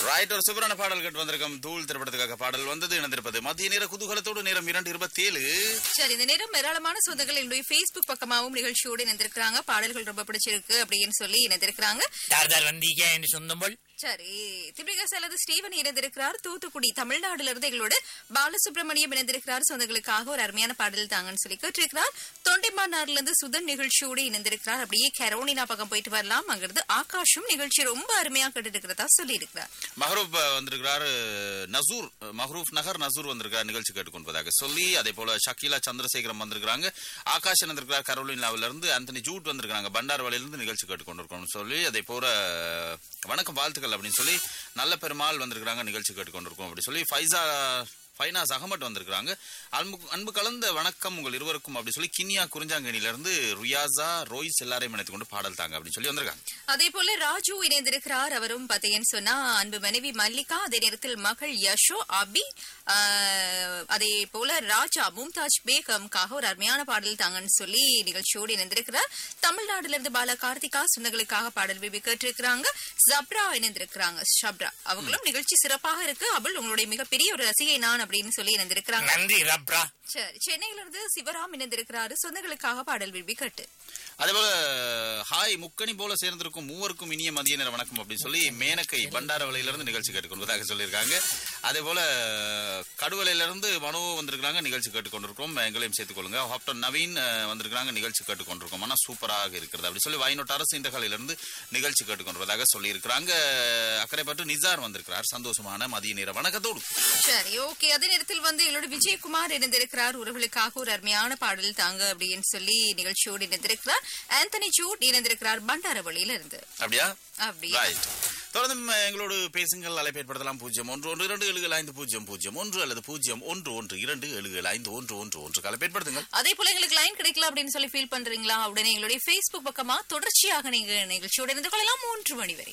Right, ஒரு சூப்பரான பாடல் கேட்டு வந்திருக்கோம். தூள் திரைப்படத்துக்காக பாடல் வந்தது. இணைந்திருப்பது மதிய நேர குதூகலத்தோடு. நேரம் 2:27. சரி, இந்த நேரம் ஏராளமான சொந்தங்கள் என்னுடைய Facebook பக்கமாகவும் நிகழ்ச்சியோடு இணைந்திருக்கிறாங்க. பாடல்கள் ரொம்ப பிடிச்சிருக்கு அப்படின்னு சொல்லி இணைந்திருக்கிறாங்க. சரி, திபிகா அல்லது ஸ்டீவன் இணைந்திருக்கிறார். தூத்துக்குடி தமிழ்நாடுல இருந்து எங்களோட பாலசுப்ரமணியம் இணைந்திருக்கிறார். சொந்தங்களுக்காக ஒரு அருமையான பாடல் தாங்கன்னு சொல்லி கேட்டிருக்கிறார். தொண்டைமானார்ல இருந்து சுதன் நிகழ்ச்சியோடு இணைந்திருக்கிறார். அப்படியே கரோனினா பக்கம் போயிட்டு வரலாம். அங்கிருந்து ஆகாஷும் நிகழ்ச்சி ரொம்ப அருமையா கேட்டு இருக்கிறதா சொல்லி இருக்கிறார். மஹரூப் வந்திருக்கிறார். மஹரூப் நகர் நசூர் வந்திருக்கிறார் நிகழ்ச்சி கேட்டுக்கொண்டதாக சொல்லி. அதே போல ஷக்கீலா சந்திரசேகரம் வந்திருக்கிறாங்க. ஆகாஷ் வந்திருக்கிறார் கரோலினாவில இருந்து. ஆந்தனி ஜூட் வந்திருக்காங்க பண்டார்வாலில இருந்து நிகழ்ச்சி கேட்டுக்கொண்டிருக்கோம் சொல்லி. அதே போல வணக்கம் வாழ்த்துக்கள் அப்படின்னு சொல்லி நல்ல பெருமாள் வந்திருக்காங்க நிகழ்ச்சி கேட்டுக்கொண்டிருக்கோம் அப்படி சொல்லி. ஃபைனாஸ் அகமட் வந்திருக்காங்க. அன்பு கலந்த வணக்கம் உங்கள் இருவருக்கும் அப்படி சொல்லி. கினியா குறிஞ்சாங்கனில இருந்து ருயாசா ரோய்ஸ் எல்லாரையும் இணைத்துக் கொண்டு பாடல் தாங்க அப்படின்னு சொல்லி வந்திருக்காங்க. அதே போல ராஜு இணைந்திருக்கிறார். அவரும் பார்த்தீங்கன்னு சொன்னா அன்பு மனைவி மல்லிகா, அதே நேரத்தில் மகள் யஷோ அபி, அதே போல ராஜா மும்தாஜ் பேகம்காக ஒரு அருமையான பாடல் தாங்கன்னு சொல்லி நிகழ்ச்சியோடு இணைந்திருக்கிறார். தமிழ்நாடுல இருந்து பாலா கார்த்திகா சொந்தங்களுக்காக பாடல் விபி கேட்டிருக்கிறாங்க. ஜப்ரா இணைந்திருக்கிறாங்க. ஷப்ரா அவங்களும் நிகழ்ச்சி சிறப்பாக இருக்கு. அவள் உங்களுடைய மிகப்பெரிய ஒரு ரசிகை நான் அப்படின்னு சொல்லி இணைந்திருக்கிறாங்க. நன்றி ரப்ரா. சரி, சென்னையில இருந்து சிவராம் இணைந்திருக்கிறாரு. சொந்தங்களுக்காக பாடல் விபி கேட்டு. அதேபோல ஹாய் முக்கணி போல சேர்ந்திருக்கும் மூவருக்கும் இனிய மதிய நேர வணக்கம் அப்படின்னு சொல்லி மேனக்கை பண்டாரவளையிலிருந்து நிகழ்ச்சி கேட்டுக்கொள்வதாக சொல்லியிருக்காங்க. அதே போல கடுவலையிலிருந்து மனோ வந்திருக்காங்க நிகழ்ச்சி கேட்டுக்கொண்டிருக்கோம். எங்களையும் சேர்த்துக் கொள்ளுங்க. ஹாப்டன் நவீன் வந்திருக்காங்க நிகழ்ச்சி கேட்டுக்கொண்டிருக்கோம். ஆனா சூப்பராக இருக்கிறது அப்படி சொல்லி வாய்நோட்டு அரசு இன்றைகளிலிருந்து நிகழ்ச்சி கேட்டுக்கொண்டிருப்பதாக சொல்லி இருக்கிறாங்க. அக்கறைப்பட்டு நிசார் வந்திருக்கிறார் சந்தோஷமான மதிய நேர வணக்கத்தோடு. சரி, ஓகே. அதே நேரத்தில் எங்களோட விஜயகுமார் இணைந்திருக்கிறார். உறவுகளுக்காக ஒரு அருமையான பாடல் தாங்க அப்படின்னு சொல்லி நிகழ்ச்சியோடு இணைந்திருக்கிறார். ஆந்தனி ஜூட் இணைந்திருக்கிறார் பண்டாரவளியில இருந்து. அப்படியா? அப்படியா? தொடர்ந்து எங்களோடு பேசுங்கள். அழைப்பு ஏற்படுத்தலாம் 0112250001 அல்லது 0112277511 அழைப்பு ஏற்படுத்துங்கள். அதே போல எங்களுக்கு லைன் கிடைக்கல அப்படின்னு சொல்லி ஃபீல் பண்றீங்களா? உடனே எங்களுடைய Facebook பக்கமா தொடர்ச்சியாக நீங்க நிகழ்ச்சியோடு இணைந்து கொள்ளலாம் 3 மணி வரை.